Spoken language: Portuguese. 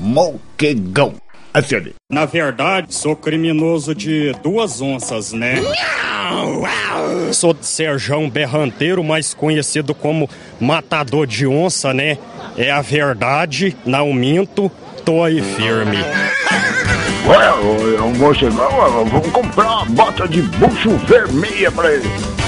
Moquegão. Acione. Na verdade, sou criminoso de 2 onças, né? Sou de Serjão Berranteiro, mais conhecido como Matador de Onça, né? É a verdade, não minto, tô aí firme. Ué, o Moquegão, vamos comprar uma bota de bucho vermelha pra ele.